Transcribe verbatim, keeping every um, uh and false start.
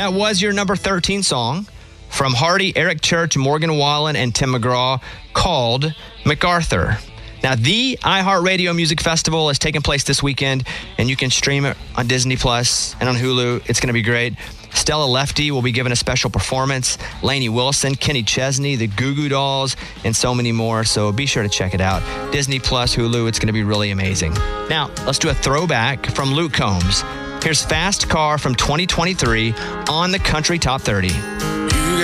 that was your number thirteen song from Hardy, Eric Church, Morgan Wallen, and Tim McGraw, called MacArthur. Now, the iHeartRadio Music Festival is taking place this weekend, and you can stream it on Disney Plus and on Hulu. It's going to be great. Stella Lefty will be giving a special performance. Lainey Wilson, Kenny Chesney, the Goo Goo Dolls, and so many more. So be sure to check it out. Disney Plus, Hulu, it's going to be really amazing. Now, let's do a throwback from Luke Combs. Here's Fast Car from twenty twenty-three on the Country Top thirty.